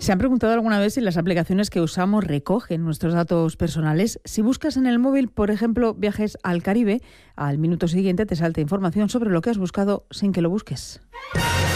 ¿Se han preguntado alguna vez si las aplicaciones que usamos recogen nuestros datos personales? Si buscas en el móvil, por ejemplo, viajes al Caribe, al minuto siguiente te salta información sobre lo que has buscado sin que lo busques.